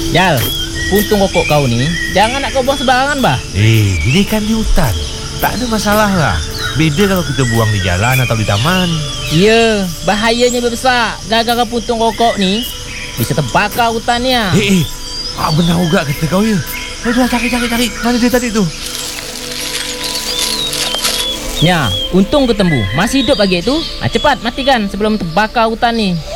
Jal, puntung rokok kau ni jangan nak kau buang sembarangan bah. Ini kan di hutan, tak ada masalah lah. Beda kalau kita buang di jalan atau di taman. Ya, bahayanya besar. Gara-gara puntung rokok ni bisa terbakar hutannya. Benar juga kata kau ya. Dah cari. Mana dia tadi tu? Ya, untung ketemu. Masih hidup lagi tu. Cepat matikan sebelum terbakar hutan ni.